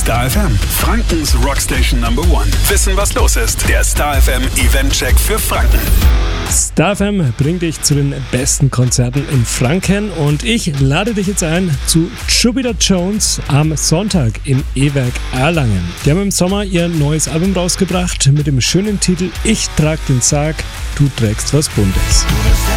Star FM, Frankens Rockstation Number One. Wissen, was los ist. Der Star FM Eventcheck für Franken. Star FM bringt dich zu den besten Konzerten in Franken und ich lade dich jetzt ein zu Jupiter Jones am Sonntag im E-Werk Erlangen. Die haben im Sommer ihr neues Album rausgebracht mit dem schönen Titel Ich trag den Sarg, du trägst was Buntes.